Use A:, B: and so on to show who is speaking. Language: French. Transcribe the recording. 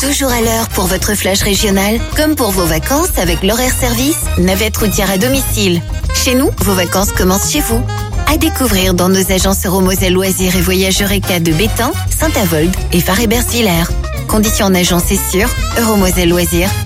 A: Toujours à l'heure pour votre flash régional, comme pour vos vacances avec l'horaire service, navette routière à domicile. Chez nous, vos vacances commencent chez vous. À découvrir dans nos agences Euromoselle Loisirs et Voyages Eureka de Bétain, Saint-Avold et Faré-Bersvillers. Conditions en agence et sur euromoselle loisirs.fr.